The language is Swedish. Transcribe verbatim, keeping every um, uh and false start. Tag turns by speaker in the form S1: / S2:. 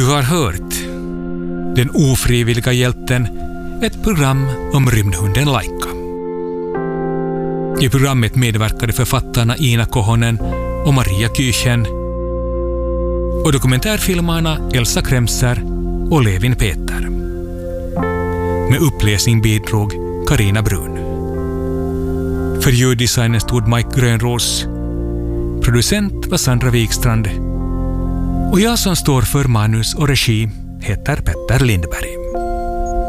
S1: har hört Den ofrivilliga hjälten, ett program om rymdhunden Laika. I programmet medverkade författarna Ina Kohonen och Maria Kychen och dokumentärfilmarna Elsa Kremser och Levin Peter. Med uppläsning bidrog Karina Brun. För ljuddesignen stod Mike Grönros. Producent var Sandra Wikstrand. Och jag som står för manus och regi heter Petter Lindberg.